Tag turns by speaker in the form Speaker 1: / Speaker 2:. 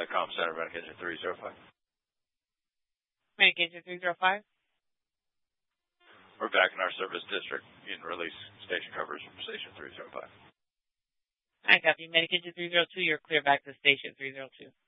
Speaker 1: comm center, Medicaid 305.
Speaker 2: Medicaid 305.
Speaker 1: We're back in our service district. You can release station coverage from station 305.
Speaker 2: I copy. Medicaid 302. You're clear back to station 302.